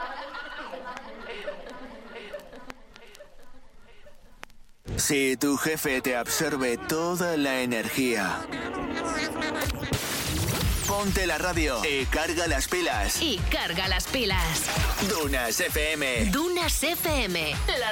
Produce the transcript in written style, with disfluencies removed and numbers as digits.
Si tu jefe te absorbe toda la energía, ponte la radio y carga las pilas. Y carga las pilas. Dunas FM. Dunas FM, la